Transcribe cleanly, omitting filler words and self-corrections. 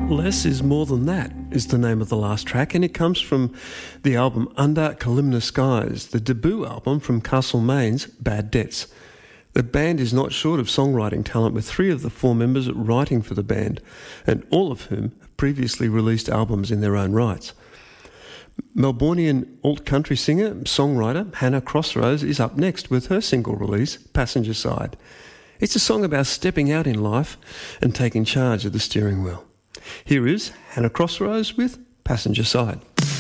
Less is More Than That is the name of the last track, and it comes from the album Under Kalimna Skies, the debut album from Castlemaine's Bad Debts. The band is not short of songwriting talent, with 3 of the 4 members writing for the band, and all of whom have previously released albums in their own rights. Melbourneian alt-country singer-songwriter Hannah Crossrose is up next with her single release, Passenger Side. It's a song about stepping out in life and taking charge of the steering wheel. Here is Hannah Crossrose with Passenger Side.